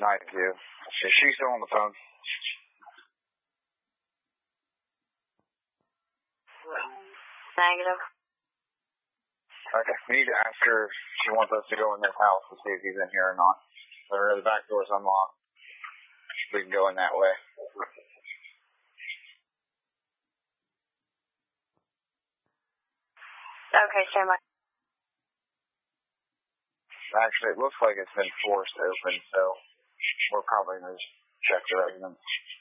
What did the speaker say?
92. She's still on the phone. Negative. Okay, we need to ask her if she wants us to go in this house to see if he's in here or not. Or the back door's unlocked. We can go in that way. Okay, stand by. Actually, it looks like it's been forced open, so we're probably going to check the residence.